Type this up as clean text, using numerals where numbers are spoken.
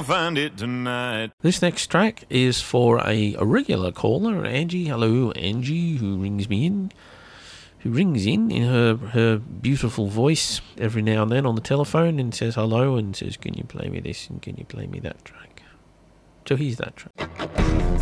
gonna find it tonight. This next track is for a regular caller, Angie. Hello, Angie, who rings in her beautiful voice every now and then on the telephone and says hello and says, can you play me this and can you play me that track? So here's that track.